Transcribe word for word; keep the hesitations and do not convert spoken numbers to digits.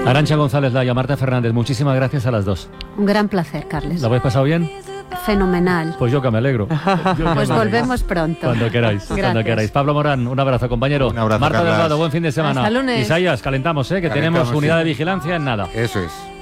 Arantxa González Laya, Marta Fernández, muchísimas gracias a las dos. Un gran placer, Carles. ¿Lo habéis pasado bien? Fenomenal. Pues yo que me alegro. Yo pues me volvemos alegro. Pronto. Cuando queráis, Gracias. cuando queráis. Pablo Morán, un abrazo, compañero. Un abrazo, Marta Carlas. Delgado, buen fin de semana. Hasta lunes. Isaías, calentamos, ¿eh? que Calentamos, tenemos unidad sí. de vigilancia en nada. Eso es.